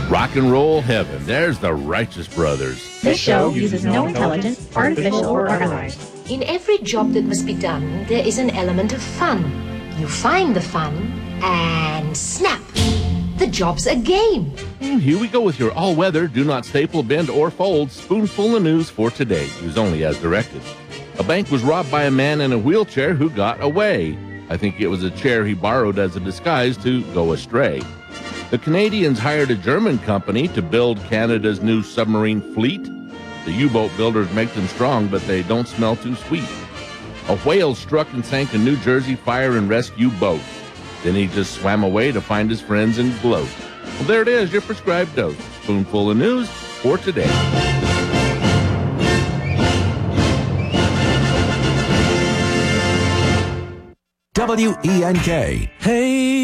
Rock and roll heaven. There's the Righteous Brothers. This show uses no intelligence, artificial or otherwise. In every job that must be done, there is an element of fun. You find the fun, and snap! The job's a game. Here we go with your all-weather, do not staple, bend, or fold spoonful of news for today. Use only as directed. A bank was robbed by a man in a wheelchair who got away. I think it was a chair he borrowed as a disguise to go astray. The Canadians hired a German company to build Canada's new submarine fleet. The U-boat builders make them strong, but they don't smell too sweet. A whale struck and sank a New Jersey fire and rescue boat. Then he just swam away to find his friends and gloat. Well, there it is, your prescribed dose. Spoonful of news for today. WENK. Hey.